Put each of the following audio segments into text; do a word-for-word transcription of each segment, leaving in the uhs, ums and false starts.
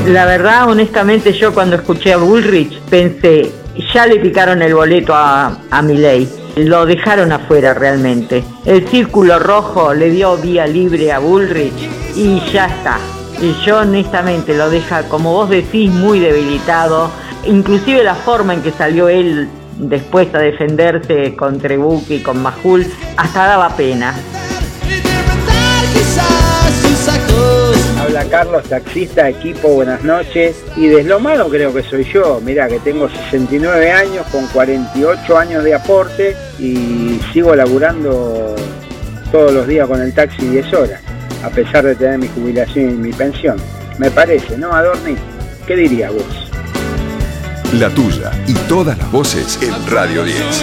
La verdad, honestamente, yo cuando escuché a Bullrich pensé, ya le picaron el boleto a, a Milei. Lo dejaron afuera realmente. El círculo rojo le dio vía libre a Bullrich y ya está. Y yo honestamente lo deja, como vos decís, muy debilitado. Inclusive la forma en que salió él después a defenderse con Trebuchet y con Majul, hasta daba pena. Habla Carlos, taxista, equipo, buenas noches. Y deslomado creo que soy yo. Mirá que tengo sesenta y nueve años, con cuarenta y ocho años de aporte y sigo laburando todos los días con el taxi diez horas, a pesar de tener mi jubilación y mi pensión. Me parece, ¿no, Adorni? ¿Qué dirías vos? La tuya y todas las voces en Radio diez.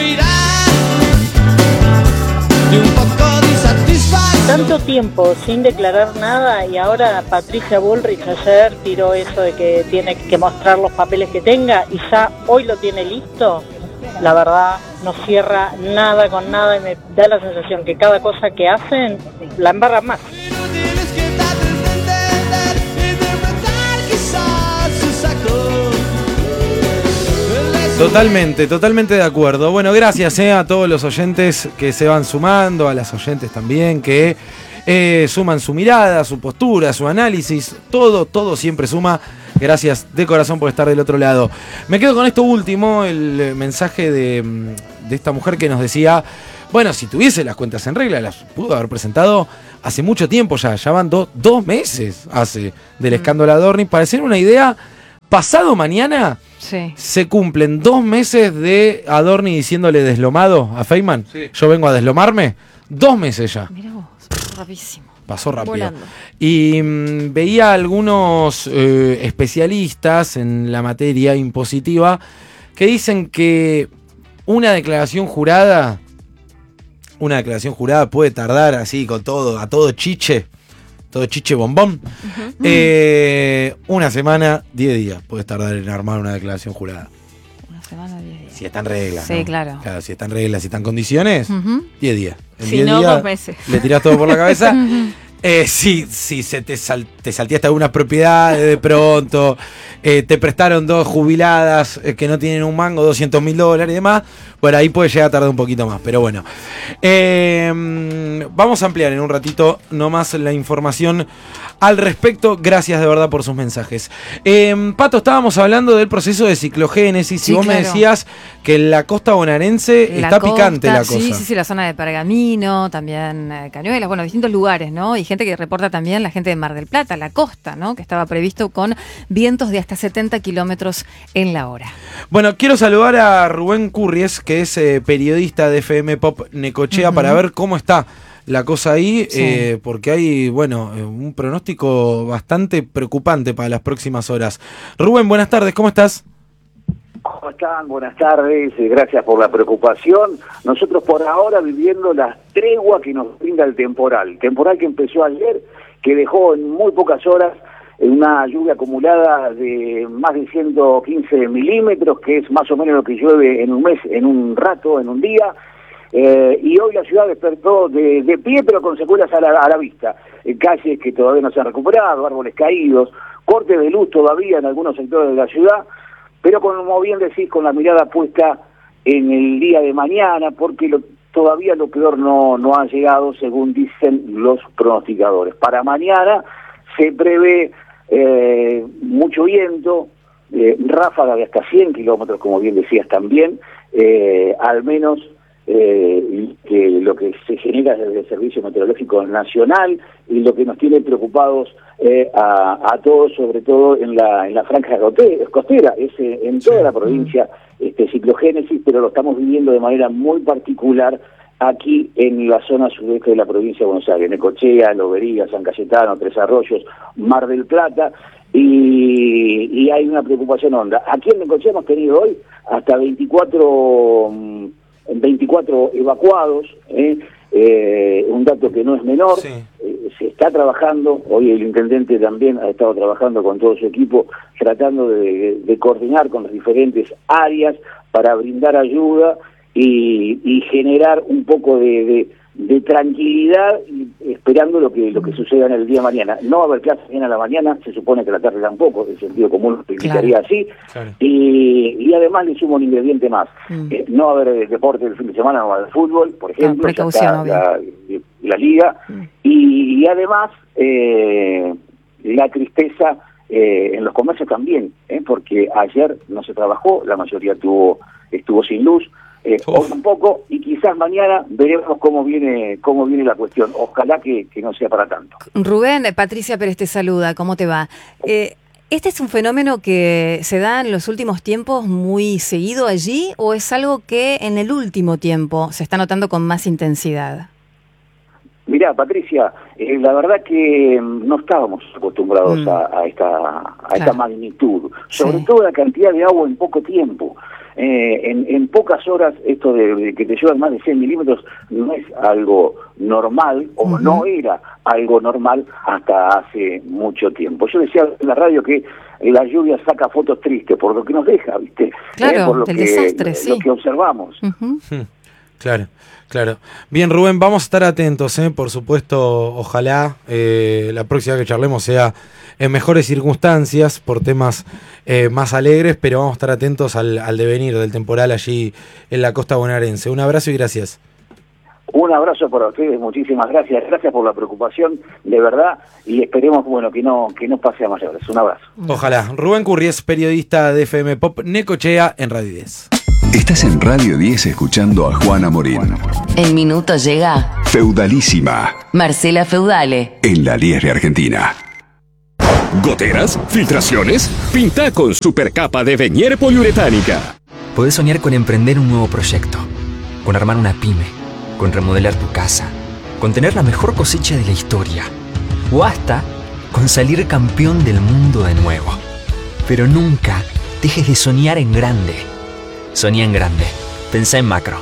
Tanto tiempo sin declarar nada y ahora Patricia Bullrich ayer tiró eso de que tiene que mostrar los papeles que tenga y ya hoy lo tiene listo. La verdad no cierra nada con nada y me da la sensación que cada cosa que hacen la embarran más. Totalmente, totalmente de acuerdo. Bueno, gracias eh, a todos los oyentes que se van sumando, a las oyentes también que eh, suman su mirada, su postura, su análisis. Todo, todo siempre suma. Gracias de corazón por estar del otro lado. Me quedo con esto último, el mensaje de, de esta mujer que nos decía, bueno, si tuviese las cuentas en regla, las pudo haber presentado hace mucho tiempo ya. Ya van do, dos meses hace del escándalo Adorni. Para hacer una idea, pasado mañana... Sí. Se cumplen dos meses de Adorni diciéndole deslomado a Feynman. Sí. Yo vengo a deslomarme. Dos meses ya. Mirá vos, rapidísimo. Pasó rápido. Volando. Y mmm, veía algunos eh, especialistas en la materia impositiva que dicen que una declaración jurada, una declaración jurada puede tardar así con todo, a todo chiche. Todo chiche bombón. Uh-huh. Eh, una semana, diez días puedes tardar en armar una declaración jurada. Una semana, diez días. Si está en regla. Sí, ¿no? claro. Claro, si está en regla, si está en condiciones, uh-huh. diez días. En si no, días, dos meses. Le tirás todo por la cabeza. uh-huh. eh, si si se te, sal, te salteaste algunas propiedades de pronto, eh, te prestaron dos jubiladas eh, que no tienen un mango, doscientos mil dólares y demás, bueno, ahí puede llegar a tardar un poquito más, pero bueno. Eh, vamos a ampliar en un ratito nomás la información al respecto. Gracias de verdad por sus mensajes. Eh, Pato, estábamos hablando del proceso de ciclogénesis sí, y vos claro. me decías que en la costa bonaerense la está costa, picante la cosa. Sí, sí, sí, la zona de Pergamino, también eh, Cañuelas, bueno, distintos lugares, ¿no? Y gente que reporta también, la gente de Mar del Plata, la costa, ¿no? Que estaba previsto con vientos de hasta setenta kilómetros en la hora. Bueno, quiero saludar a Rubén Curries, que es eh, periodista de F M Pop Necochea, uh-huh. para ver cómo está la cosa ahí, sí. eh, porque hay, bueno, un pronóstico bastante preocupante para las próximas horas. Rubén, buenas tardes, ¿cómo estás? ¿Cómo están? Buenas tardes, gracias por la preocupación. Nosotros por ahora viviendo la tregua que nos brinda el temporal. Temporal que empezó ayer, que dejó en muy pocas horas una lluvia acumulada de más de ciento quince milímetros, que es más o menos lo que llueve en un mes, en un rato, en un día. Eh, y hoy la ciudad despertó de, de pie, pero con secuelas a la, a la vista. Eh, calles que todavía no se han recuperado, árboles caídos, cortes de luz todavía en algunos sectores de la ciudad, pero como bien decís, con la mirada puesta en el día de mañana, porque lo, todavía lo peor no, no ha llegado, según dicen los pronosticadores. Para mañana se prevé eh, mucho viento, eh, ráfaga de hasta cien kilómetros, como bien decías también, eh, al menos eh, que lo que se genera desde el Servicio Meteorológico Nacional y lo que nos tiene preocupados eh, a, a todos, sobre todo en la en la franja costera, es eh, en toda la provincia este ciclogénesis, pero lo estamos viviendo de manera muy particular aquí en la zona sudeste de la provincia de Buenos Aires, Necochea, Lobería, San Cayetano, Tres Arroyos, Mar del Plata, y, y hay una preocupación honda. Aquí en Necochea hemos tenido hoy hasta veinticuatro, veinticuatro evacuados, ¿eh? Eh, un dato que no es menor. Sí. Eh, se está trabajando, hoy el intendente también ha estado trabajando con todo su equipo, tratando de, de coordinar con las diferentes áreas para brindar ayuda y, y generar un poco de, de, de tranquilidad, esperando lo que lo que suceda en el día de mañana. No va a haber clases mañana a la mañana, se supone que a la tarde tampoco, el sentido común lo indicaría así, claro. y, y además le sumo un ingrediente más. Mm. Eh, no va a haber deporte el fin de semana, no va a haber fútbol, por ejemplo, no, precaución, la, la liga, mm. y, y además eh, la tristeza eh, en los comercios también, eh, porque ayer no se trabajó, la mayoría tuvo estuvo sin luz, Eh, hoy un poco, y quizás mañana veremos cómo viene cómo viene la cuestión. Ojalá que, que no sea para tanto. Rubén, Patricia Pérez te saluda, ¿cómo te va? Eh, ¿Este es un fenómeno que se da en los últimos tiempos muy seguido allí, o es algo que en el último tiempo se está notando con más intensidad? Mirá, Patricia, eh, la verdad que no estábamos acostumbrados mm. a, a esta a claro. esta magnitud, sobre sí. todo la cantidad de agua en poco tiempo. Eh, en, en pocas horas, esto de, de que te llevan más de cien milímetros no es algo normal, o uh-huh. no era algo normal hasta hace mucho tiempo. Yo decía en la radio que la lluvia saca fotos tristes por lo que nos deja, ¿viste? Claro, eh, por lo del que, desastre, lo, sí. lo que observamos. Uh-huh. Hmm. Claro, claro. Bien, Rubén, vamos a estar atentos, ¿eh? Por supuesto, ojalá eh, la próxima que charlemos sea en mejores circunstancias, por temas eh, más alegres, pero vamos a estar atentos al, al devenir del temporal allí en la costa bonaerense. Un abrazo y gracias. Un abrazo para ustedes, muchísimas gracias. Gracias por la preocupación, de verdad, y esperemos bueno que no que no pase a mayores. Un abrazo. Ojalá. Rubén Curri es periodista de F M Pop Necochea en Radio diez. Estás en Radio diez escuchando a Juana Morín. En minutos llega Feudalísima. Marcela Feudale. En la Liesre Argentina. ¿Goteras? ¿Filtraciones? Pinta con Supercapa de Venier Poliuretánica. Podés soñar con emprender un nuevo proyecto, con armar una pyme, con remodelar tu casa, con tener la mejor cosecha de la historia, o hasta con salir campeón del mundo de nuevo. Pero nunca dejes de soñar en grande. Soñá en grande. Pensá en macro.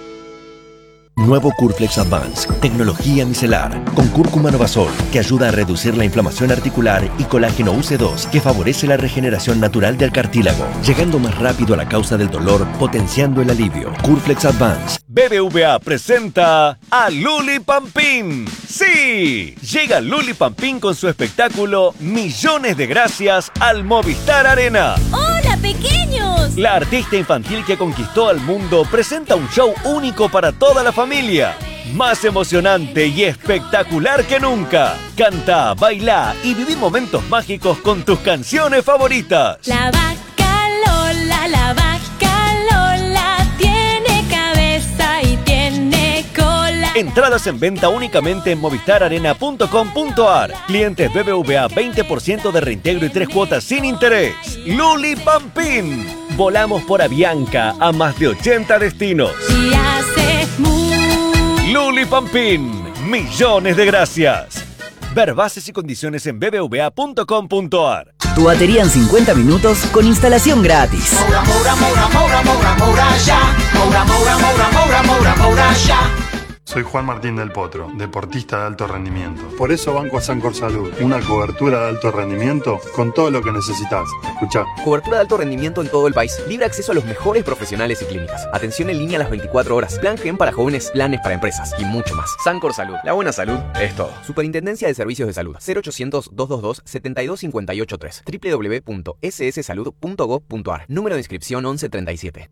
Nuevo Curflex Advance, tecnología micelar, con cúrcuma novasol, que ayuda a reducir la inflamación articular, y colágeno U C dos, que favorece la regeneración natural del cartílago, llegando más rápido a la causa del dolor, potenciando el alivio. Curflex Advance. B B V A presenta a Luli Pampín. ¡Sí! Llega Luli Pampín con su espectáculo Millones de Gracias al Movistar Arena. ¡Hola, pequeños! La artista infantil que conquistó al mundo presenta un show único para toda la familia. Más emocionante y espectacular que nunca. Canta, baila y viví momentos mágicos con tus canciones favoritas. La vaca Lola, la vaca Lola, tiene cabeza y tiene cola. Entradas en venta únicamente en movistar arena punto com punto a r. Clientes B B V A veinte por ciento de reintegro y tres cuotas sin interés. Luli Pampín. Volamos por Avianca a más de ochenta destinos. Y hace mu- Luli Pampín. Millones de gracias. Ver bases y condiciones en b b v a punto com punto a r. Tu batería en cincuenta minutos con instalación gratis. Moura, Moura, Moura, Moura, Moura, Moura, ya. Moura, Moura, Moura, Moura, Moura, Moura, ya. Soy Juan Martín del Potro, deportista de alto rendimiento. Por eso banco a Sancor Salud, una cobertura de alto rendimiento con todo lo que necesitas. Escuchá. Cobertura de alto rendimiento en todo el país. Libre acceso a los mejores profesionales y clínicas. Atención en línea a las veinticuatro horas. Plan Gen para jóvenes, planes para empresas y mucho más. Sancor Salud. La buena salud es todo. Superintendencia de Servicios de Salud. cero ochocientos, doscientos veintidós, setenta y dos cincuenta y ocho tres. doble u doble u doble u punto s s salud punto gov punto a r. Número de inscripción once treinta y siete.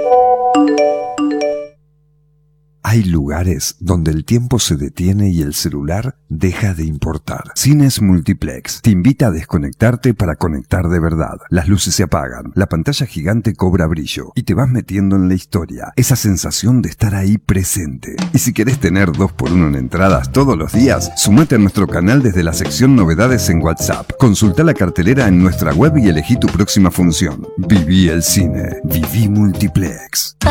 Hay lugares donde el tiempo se detiene y el celular deja de importar. Cines Multiplex te invita a desconectarte para conectar de verdad. Las luces se apagan, la pantalla gigante cobra brillo y te vas metiendo en la historia. Esa sensación de estar ahí presente. Y si querés tener dos por uno en entradas todos los días, sumate a nuestro canal desde la sección Novedades en WhatsApp. Consulta la cartelera en nuestra web y elegí tu próxima función. Viví el cine. Viví Multiplex.